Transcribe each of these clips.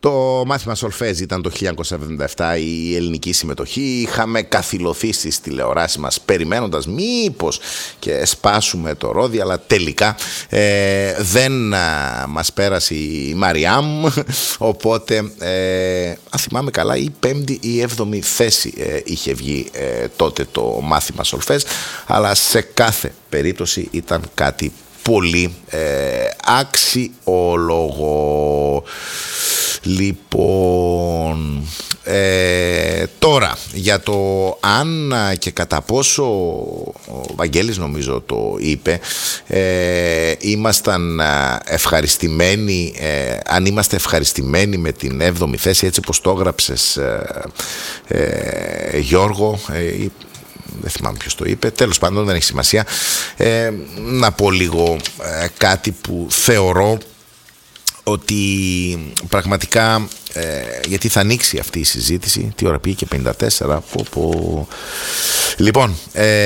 Το μάθημα Σολφέζ ήταν το 1977 η ελληνική συμμετοχή. Είχαμε καθυλωθεί στις τηλεοράσεις μας περιμένοντας μήπως και σπάσουμε το ρόδι, αλλά τελικά δεν μας πέρασε η Μαριάμ, οπότε αν θυμάμαι καλά η 5η ή 7η θέση είχε βγει τότε το μάθημα Σολφέζ, αλλά σε κάθε περίπτωση ήταν κάτι πολύ αξιόλογο. Λοιπόν, τώρα για το αν και κατά πόσο, ο Βαγγέλης νομίζω το είπε, ήμασταν ευχαριστημένοι, αν είμαστε ευχαριστημένοι με την 7η θέση, έτσι πως το έγραψες, Γιώργο, δεν θυμάμαι ποιος το είπε, τέλος πάντων δεν έχει σημασία. Να πω λίγο κάτι που θεωρώ ότι πραγματικά, γιατί θα ανοίξει αυτή η συζήτηση, τι ώρα πήγε, και 54, λοιπόν,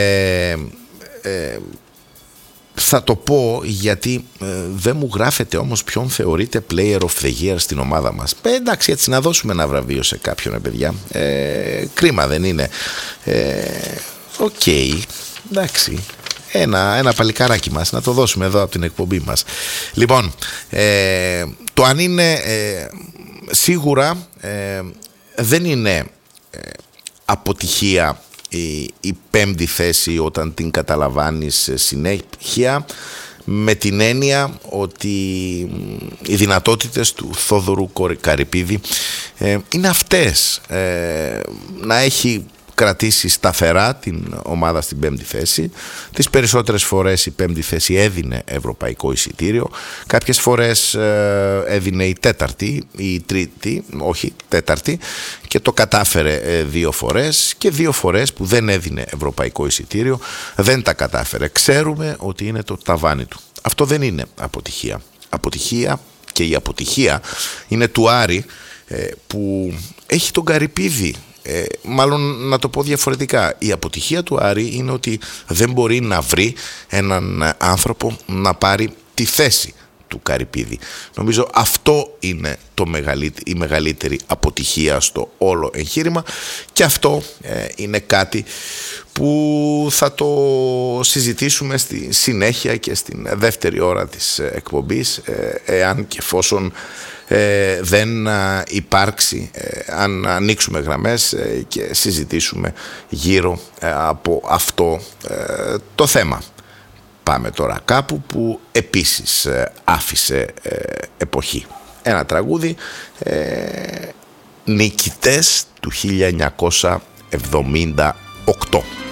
θα το πω γιατί δεν μου γράφετε όμως ποιον θεωρείτε player of the year στην ομάδα μας. Εντάξει, έτσι να δώσουμε ένα βραβείο σε κάποιον, παιδιά, κρίμα δεν είναι? Οκ, εντάξει, ένα παλικάράκι μας να το δώσουμε εδώ από την εκπομπή μας. Λοιπόν, το αν είναι σίγουρα δεν είναι αποτυχία η 5η θέση όταν την καταλαμβάνεις συνέχεια, με την έννοια ότι οι δυνατότητες του Θόδωρου Καρυπίδη είναι αυτές, να έχει κρατήσει σταθερά την ομάδα στην 5η θέση. Τις περισσότερες φορές η 5η θέση έδινε ευρωπαϊκό εισιτήριο. Κάποιες φορές έδινε η 4η, η 3η, όχι 4η, και το κατάφερε 2 φορές, και 2 φορές που δεν έδινε ευρωπαϊκό εισιτήριο δεν τα κατάφερε. Ξέρουμε ότι είναι το ταβάνι του. Αυτό δεν είναι αποτυχία. Αποτυχία, και η αποτυχία είναι του Άρη, που έχει τον Καρυπίδη. Μάλλον να το πω διαφορετικά, η αποτυχία του Άρη είναι ότι δεν μπορεί να βρει έναν άνθρωπο να πάρει τη θέση του Καρυπίδη. Νομίζω αυτό είναι η μεγαλύτερη αποτυχία στο όλο εγχείρημα, και αυτό είναι κάτι που θα το συζητήσουμε στη συνέχεια και στην δεύτερη ώρα της εκπομπής, εάν και εφόσον δεν υπάρξει, αν ανοίξουμε γραμμές και συζητήσουμε γύρω από αυτό το θέμα. Πάμε τώρα κάπου που επίσης άφησε εποχή. Ένα τραγούδι, νικητές του 1978.